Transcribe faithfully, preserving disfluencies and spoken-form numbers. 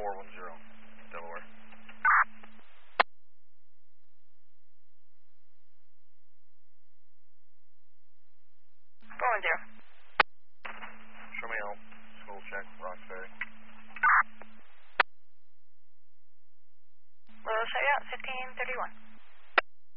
four one zero, Delaware. four one zero. Show me out. School check, Ross Ferry. We'll show you out, fifteen thirty-one.